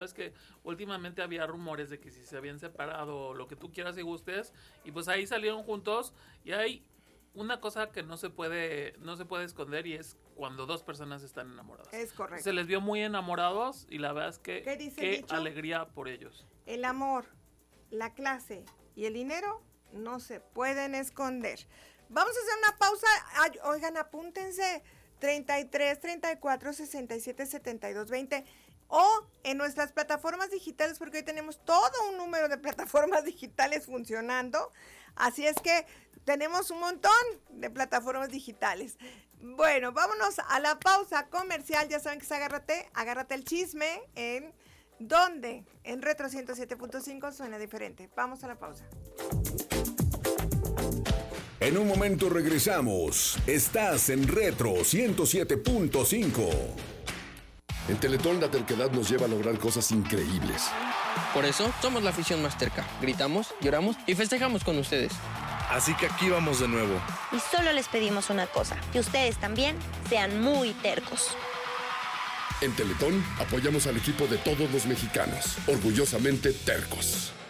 ves que últimamente había rumores de que si se habían separado, lo que tú quieras y gustes, y pues ahí salieron juntos, y hay una cosa que no se puede esconder, y es cuando dos personas están enamoradas. Es correcto. Se les vio muy enamorados, y la verdad es que ¿Qué dice qué el dicho? alegría por ellos. El amor, la clase y el dinero no se pueden esconder. Vamos a hacer una pausa. Ay, oigan, apúntense 33 34 67 72 20 o en nuestras plataformas digitales, porque hoy tenemos todo un número de plataformas digitales funcionando. Así es que tenemos un montón de plataformas digitales. Bueno, vámonos a la pausa comercial. Ya saben que es agárrate el chisme. ¿En dónde? En Retro 107.5 suena diferente. Vamos a la pausa. En un momento regresamos. Estás en Retro 107.5. En Teletón la terquedad nos lleva a lograr cosas increíbles. Por eso somos la afición más terca. Gritamos, lloramos y festejamos con ustedes. Así que aquí vamos de nuevo. Y solo les pedimos una cosa, que ustedes también sean muy tercos. En Teletón apoyamos al equipo de todos los mexicanos, orgullosamente tercos.